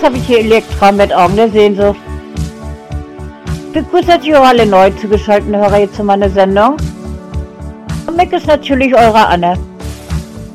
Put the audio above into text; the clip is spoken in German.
habe ich hier Elektra mit Augen der Sehnsucht. Begrüßt Sie auch alle neu zugeschalteten Hörer hier zu meiner Sendung. Und Mick ist natürlich eure Anne.